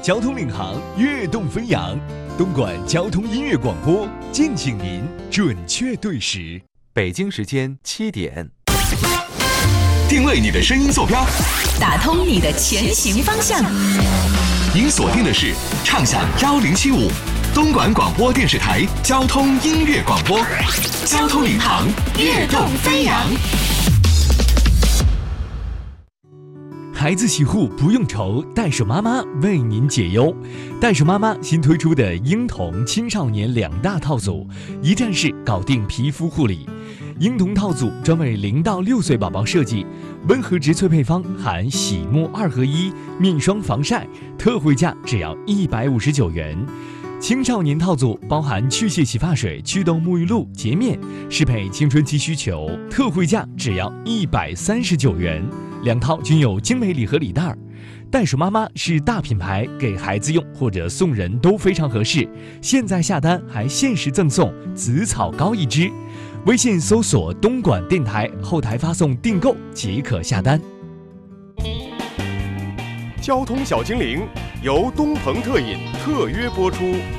交通领航，跃动飞扬。东莞交通音乐广播，敬请您准确对时。 北京时间7点， 定位你的声音坐标， 打通你的前行方向。 您锁定的是畅享1075东莞广播电视台交通音乐广播，交通领航，跃动飞扬。 孩子洗护不用愁，袋鼠妈妈为您解忧。袋鼠妈妈新推出的婴童青少年2大套组，一站式搞定皮肤护理。婴童套组专为0到6岁宝宝设计，温和植萃配方含洗沐2合1、面霜防晒，特惠价只要159元。青少年套组包含去屑洗发水、祛痘沐浴露、洁面，适配青春期需求，特惠价只要139元。2套均有精美礼盒礼袋。袋鼠妈妈是大品牌，给孩子用或者送人都非常合适。现在下单还限时赠送紫草膏1支。微信搜索东莞电台，后台发送订购即可下单。 交通小精灵由东鹏特饮特约播出。